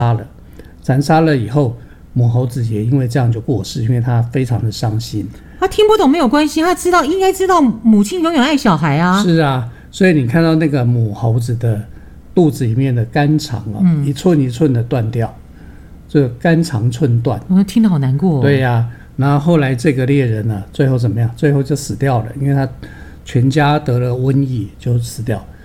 了，残杀了以后，母猴子也因为这样就过世，因为他非常的伤心。 他听不懂没有关系，他应该知道母亲永远爱小孩啊。 是啊，所以你看到那个母猴子的肚子里面的肝肠啊，一寸一寸的断掉，这个肝肠寸断。 听得好难过。 对呀，然后后来这个猎人呢，最后怎么样？最后就死掉了，因为他全家得了瘟疫就死掉。